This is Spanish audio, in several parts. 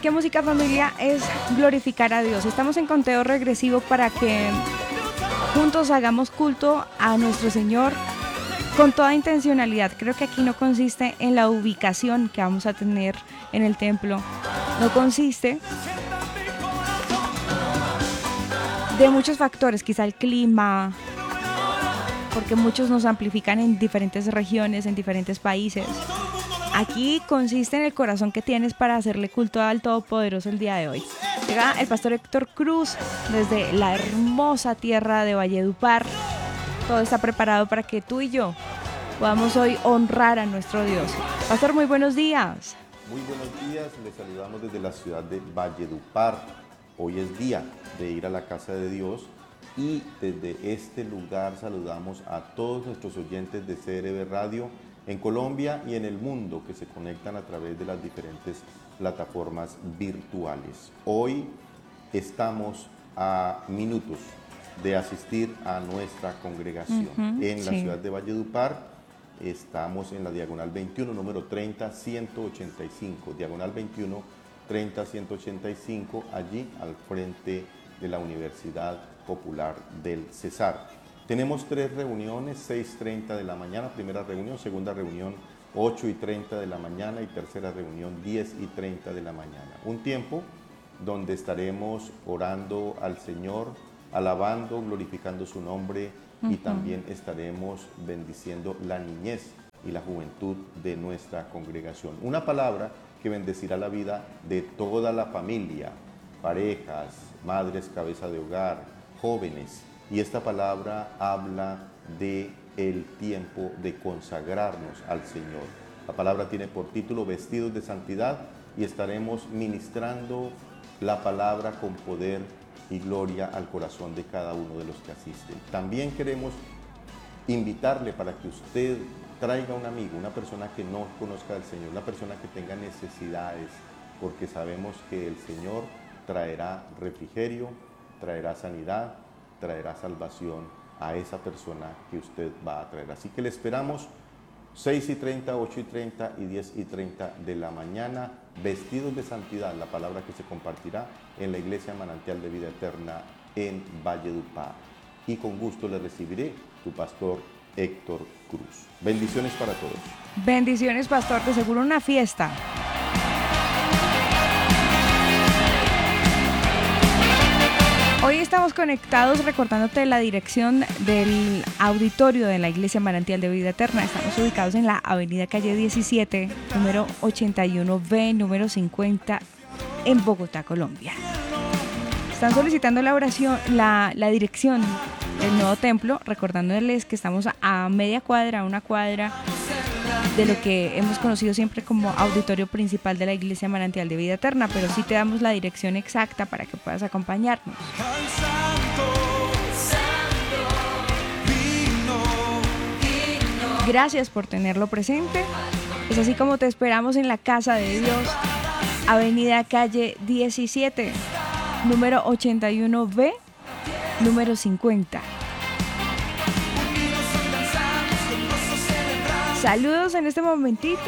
qué música, familia? Es glorificar a Dios. Estamos en conteo regresivo para que juntos hagamos culto a nuestro Señor con toda intencionalidad. Creo que aquí no consiste en la ubicación que vamos a tener en el templo. No consiste de muchos factores, quizá el clima, porque muchos nos amplifican en diferentes regiones, en diferentes países. Aquí consiste en el corazón que tienes para hacerle culto al Todopoderoso el día de hoy. Llega el pastor Héctor Cruz desde la hermosa tierra de Valledupar. Todo está preparado para que tú y yo podamos hoy honrar a nuestro Dios. Pastor, muy buenos días. Muy buenos días, les saludamos desde la ciudad de Valledupar. Hoy es día de ir a la casa de Dios y desde este lugar saludamos a todos nuestros oyentes de CRB Radio en Colombia y en el mundo que se conectan a través de las diferentes plataformas virtuales. Hoy estamos a minutos de asistir a nuestra congregación en la ciudad de Valledupar. Estamos en la diagonal 21, número 30185, diagonal 21, 30185, allí al frente de la Universidad Popular del Cesar. Tenemos 3 reuniones, 6:30 de la mañana, primera reunión, segunda reunión 8:30 de la mañana y tercera reunión 10:30 de la mañana. Un tiempo donde estaremos orando al Señor, alabando, glorificando su nombre y también estaremos bendiciendo la niñez y la juventud de nuestra congregación. Una palabra que bendecirá la vida de toda la familia, parejas, madres, cabeza de hogar, jóvenes. Y esta palabra habla de el tiempo de consagrarnos al Señor. La palabra tiene por título Vestidos de Santidad y estaremos ministrando la palabra con poder y gloria al corazón de cada uno de los que asisten. También queremos invitarle para que usted traiga un amigo, una persona que no conozca al Señor, una persona que tenga necesidades, porque sabemos que el Señor traerá refrigerio, traerá sanidad, traerá salvación a esa persona que usted va a traer. Así que le esperamos 6:30, 8:30 y 10:30 de la mañana, vestidos de santidad, la palabra que se compartirá en la Iglesia Manantial de Vida Eterna en Valledupar. Y con gusto le recibiré tu pastor Héctor Cruz. Bendiciones para todos. Bendiciones, pastor, de seguro una fiesta. Hoy estamos conectados recordándote la dirección del auditorio de la Iglesia Manantial de Vida Eterna. Estamos ubicados en la avenida calle 17, número 81B, número 50, en Bogotá, Colombia. Están solicitando la oración, la dirección del nuevo templo, recordándoles que estamos a media cuadra, una cuadra de lo que hemos conocido siempre como auditorio principal de la Iglesia Manantial de Vida Eterna, pero sí te damos la dirección exacta para que puedas acompañarnos. Gracias por tenerlo presente. Es así como te esperamos en la casa de Dios, avenida calle 17, número 81B, número 50. Saludos en este momentito.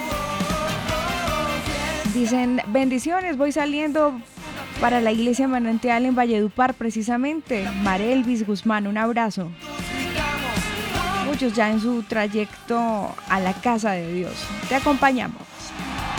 Dicen, bendiciones, voy saliendo para la Iglesia Manantial en Valledupar precisamente. Marelvis Guzmán, un abrazo. Muchos ya en su trayecto a la casa de Dios. Te acompañamos.